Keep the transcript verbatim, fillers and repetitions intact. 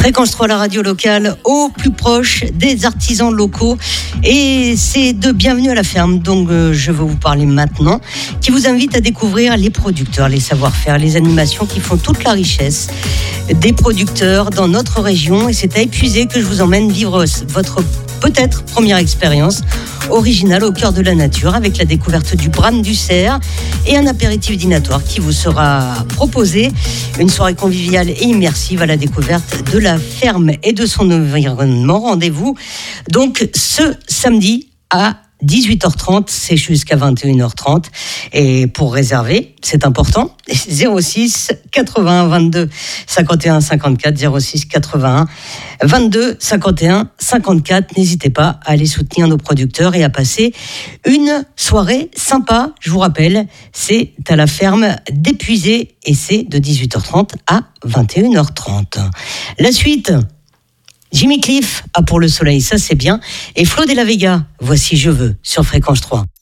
Fréquence trois, la radio locale, au plus proche des artisans locaux. Et c'est de Bienvenue à la ferme, donc euh, je vais vous parler maintenant, qui vous invite à découvrir les producteurs, les savoir-faire, les animations qui font toute la richesse des producteurs dans notre région. Et c'est à Épuisé que je vous emmène vivre votre peut-être première expérience originale au cœur de la nature, avec la découverte du Bram du Cerf et un apéritif dînatoire qui vous sera proposé. Une soirée conviviale et immersive à la découverte de la ferme et de son environnement. Rendez-vous donc ce samedi à dix-huit heures trente, c'est jusqu'à vingt et une heures trente. Et pour réserver, c'est important, zéro six quatre-vingt-un vingt-deux cinquante et un cinquante-quatre, zéro six quatre-vingt-un vingt-deux cinquante et un cinquante-quatre. N'hésitez pas à aller soutenir nos producteurs et à passer une soirée sympa. Je vous rappelle, c'est à la ferme d'Épuisé et c'est de dix-huit heures trente à vingt et une heures trente. La suite, Jimmy Cliff a Pour le soleil, ça c'est bien. Et Flo de la Vega, Voici je veux, sur Fréquence trois.